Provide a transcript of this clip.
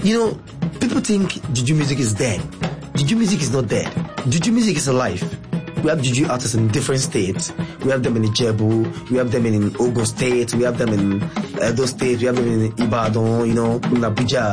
People think Juju music is dead. Juju music is not dead. Juju music is alive. We have Juju artists in different states. We have them in Ijebu, we have them in Ogun State, we have them in Edo State, we have them in Ibadan, in Abuja.